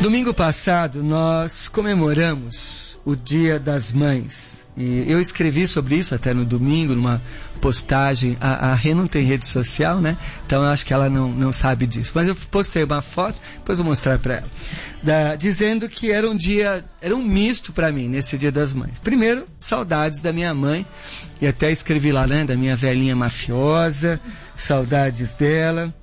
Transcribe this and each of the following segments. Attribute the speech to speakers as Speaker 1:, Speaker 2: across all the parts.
Speaker 1: Domingo passado nós comemoramos o Dia das Mães e eu escrevi sobre isso até no domingo numa postagem. A Rê não tem rede social, né? Então eu acho que ela não sabe disso, mas eu postei uma foto, depois vou mostrar para ela, dizendo que era um misto para mim nesse Dia das Mães. Primeiro, saudades da minha mãe, e até escrevi lá, né, da minha velhinha mafiosa, saudades dela.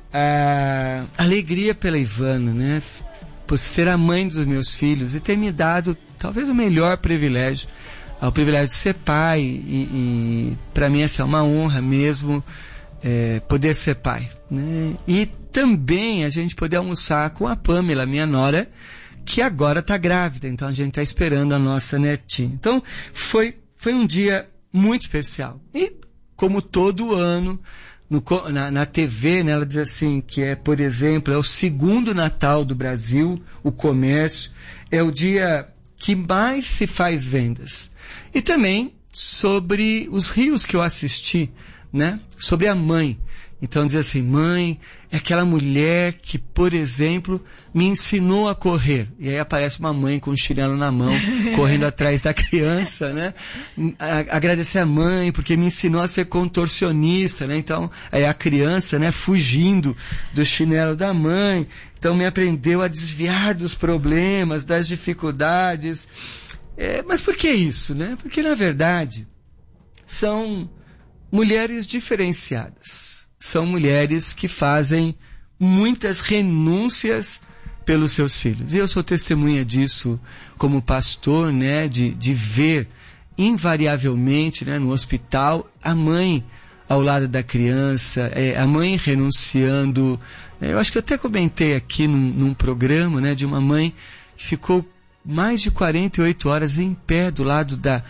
Speaker 1: A alegria pela Ivana, né, por ser a mãe dos meus filhos e ter me dado talvez o melhor privilégio, o privilégio de ser pai, e para mim essa é uma honra mesmo, poder ser pai, né? E também a gente poder almoçar com a Pamela, minha nora, que agora está grávida, então a gente está esperando a nossa netinha. Então foi um dia muito especial. E como todo ano, na TV, né, ela diz assim, que por exemplo, é o segundo Natal do Brasil, o comércio, é o dia que mais se faz vendas. E também sobre os rios que eu assisti, né, sobre a mãe. Então diz assim, mãe é aquela mulher que, por exemplo, me ensinou a correr. E aí aparece uma mãe com um chinelo na mão, correndo atrás da criança, né? Agradecer a mãe porque me ensinou a ser contorcionista, né? Então, aí a criança, né, fugindo do chinelo da mãe. Então me aprendeu a desviar dos problemas, das dificuldades. Mas por que isso, né? Porque na verdade são mulheres diferenciadas. São mulheres que fazem muitas renúncias pelos seus filhos. E eu sou testemunha disso como pastor, né, de ver invariavelmente, né, no hospital, a mãe ao lado da criança, a mãe renunciando. Eu acho que eu até comentei aqui num programa, né, de uma mãe que ficou mais de 48 horas em pé do lado da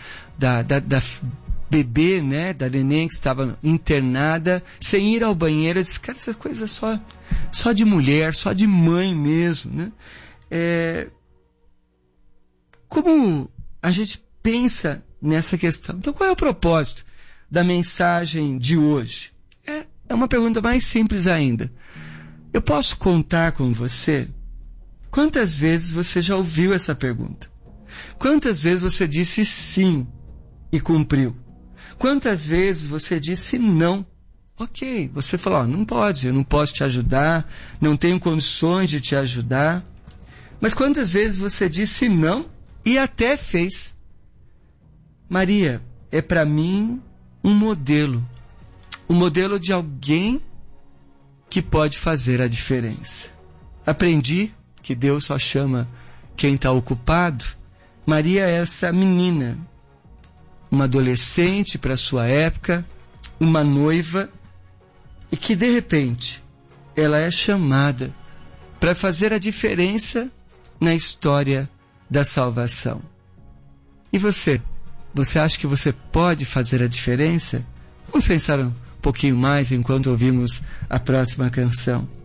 Speaker 1: bebê, né, da neném que estava internada, sem ir ao banheiro. Eu disse, cara, essa coisa só de mulher, só de mãe mesmo, né? Como a gente pensa nessa questão? Então, qual é o propósito da mensagem de hoje? É uma pergunta mais simples ainda. Eu posso contar com você? Quantas vezes você já ouviu essa pergunta? Quantas vezes você disse sim e cumpriu? Quantas vezes você disse não? Ok, você falou, não pode, eu não posso te ajudar, não tenho condições de te ajudar. Mas quantas vezes você disse não e até fez? Maria é para mim um modelo de alguém que pode fazer a diferença. Aprendi que Deus só chama quem está ocupado. Maria é essa menina, uma adolescente para sua época, uma noiva, e que de repente ela é chamada para fazer a diferença na história da salvação. E você? Você acha que você pode fazer a diferença? Vamos pensar um pouquinho mais enquanto ouvimos a próxima canção.